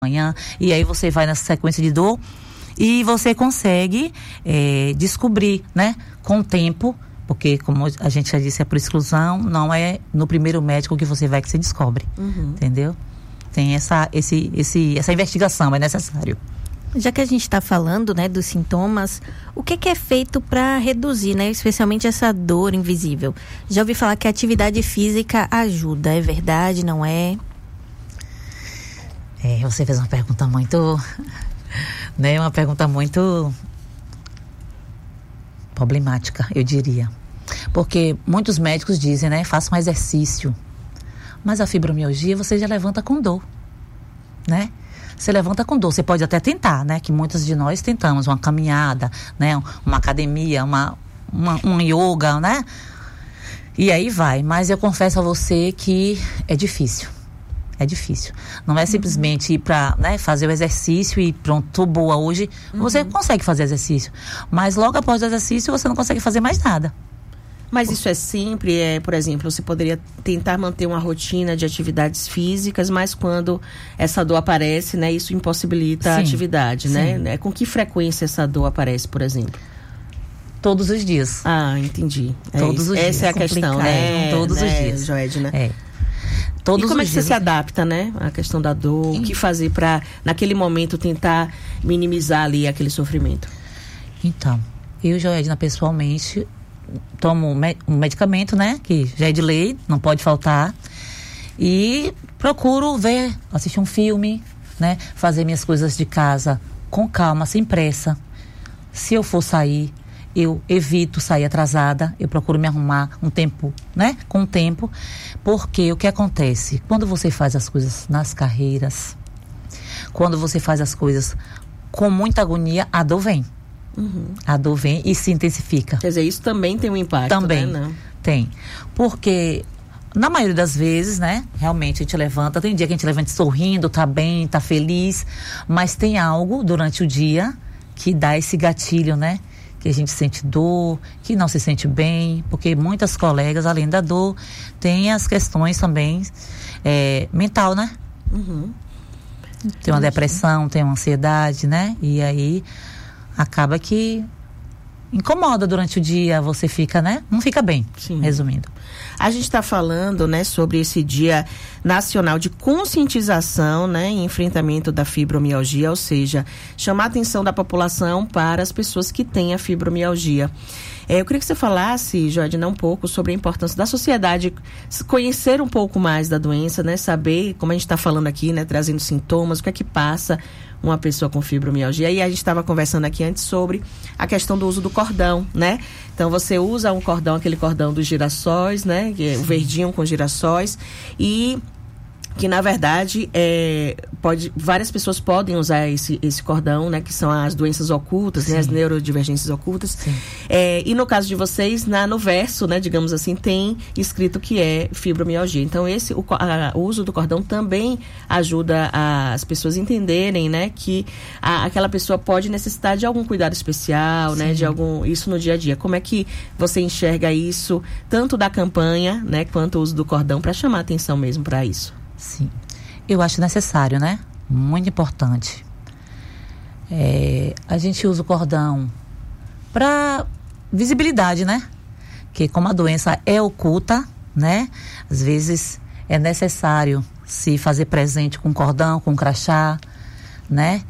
manhã, e aí você vai nessa sequência de dor e você consegue descobrir, né, com o tempo, porque como a gente já disse, é por exclusão, não é no primeiro médico que você vai que você descobre, entendeu? Tem essa investigação, é necessário. Já que a gente está falando, né, dos sintomas, o que é feito para reduzir, né, especialmente essa dor invisível? Já ouvi falar que a atividade física ajuda, é verdade, não é? Você fez uma pergunta muito, né, uma pergunta muito problemática, eu diria. Porque muitos médicos dizem, né, faça um exercício. Mas a fibromialgia você já levanta com dor, né? Você levanta com dor, você pode até tentar, né? Que muitos de nós tentamos, uma caminhada, né? Uma academia, um yoga, né? E aí vai, mas eu confesso a você que é difícil. É difícil. Não é simplesmente ir para, né, fazer o exercício e pronto, tô boa hoje. Você consegue fazer exercício, mas logo após o exercício você não consegue fazer mais nada. Mas isso é sempre, por exemplo, você poderia tentar manter uma rotina de atividades físicas, mas quando essa dor aparece, né, isso impossibilita a atividade, né? Com que frequência essa dor aparece, por exemplo? Todos os dias. Ah, entendi. Todos os dias. Essa é a questão, né? Todos os dias. Joed, né? E como é que você se adapta, né? A questão da dor, o que fazer para, naquele momento, tentar minimizar ali aquele sofrimento? Então, eu, Joedna, pessoalmente, tomo um medicamento, né? Que já é de lei, não pode faltar. E procuro assistir um filme, né? Fazer minhas coisas de casa com calma, sem pressa. Se eu for sair, eu evito sair atrasada, eu procuro me arrumar um tempo, né? Com o tempo, porque o que acontece? Quando você faz as coisas nas carreiras, quando você faz as coisas com muita agonia, a dor vem. A dor vem e se intensifica. Quer dizer, isso também tem um impacto, também, né? Não. Tem. Porque, na maioria das vezes, né? Realmente a gente levanta, tem dia que a gente levanta sorrindo, tá bem, tá feliz, mas tem algo durante o dia que dá esse gatilho, né? Que a gente sente dor, que não se sente bem, porque muitas colegas, além da dor, têm as questões também mental, né? Tem uma depressão, tem uma ansiedade, né? E aí acaba que incomoda durante o dia, você fica, né? Não fica bem, resumindo. A gente está falando, né, sobre esse Dia Nacional de Conscientização, né, em enfrentamento da fibromialgia, ou seja, chamar a atenção da população para as pessoas que têm a fibromialgia. Eu queria que você falasse, Joedna, um pouco sobre a importância da sociedade conhecer um pouco mais da doença, né, saber, como a gente está falando aqui, né, trazendo sintomas, o que é que passa uma pessoa com fibromialgia. E a gente estava conversando aqui antes sobre a questão do uso do cordão, né? Então você usa um cordão, aquele cordão dos girassóis, né? Que é o verdinho com girassóis, e que na verdade várias pessoas podem usar esse cordão, né, que são as doenças ocultas, né, as neurodivergências ocultas. E no caso de vocês, no verso, né, digamos assim, tem escrito que é fibromialgia. Então o uso do cordão também ajuda as pessoas a entenderem, né, que aquela pessoa pode necessitar de algum cuidado especial, né, isso no dia a dia. Como é que você enxerga isso, tanto da campanha, né, quanto o uso do cordão, para chamar a atenção mesmo para isso? Sim, eu acho necessário, né? Muito importante. A gente usa o cordão para visibilidade, né? Que como a doença é oculta, né? Às vezes é necessário se fazer presente com cordão, com crachá, né?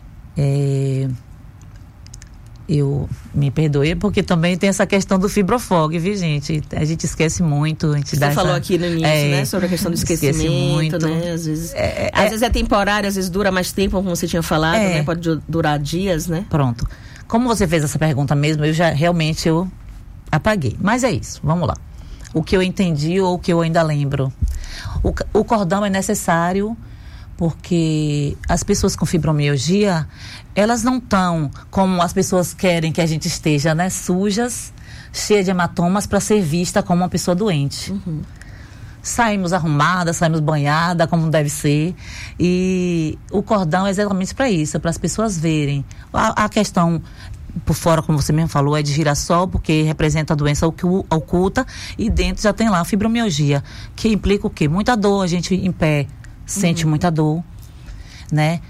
Eu me perdoe, porque também tem essa questão do fibrofog, viu, gente? A gente esquece muito. Você falou aqui no início, né? Sobre a questão do esquecimento, né? Às vezes é temporário, às vezes dura mais tempo, como você tinha falado, né? Pode durar dias, né? Pronto. Como você fez essa pergunta mesmo, eu apaguei. Mas é isso, vamos lá. O que eu entendi ou o que eu ainda lembro. O cordão é necessário porque as pessoas com fibromialgia, elas não estão como as pessoas querem que a gente esteja, né? Sujas, cheia de hematomas, para ser vista como uma pessoa doente. Saímos arrumadas, saímos banhadas, como deve ser. E o cordão é exatamente para isso, para as pessoas verem. A questão por fora, como você mesmo falou, é de girassol, porque representa a doença oculta, e dentro já tem lá a fibromialgia, que implica o quê? Muita dor, a gente em pé sente muita dor, né?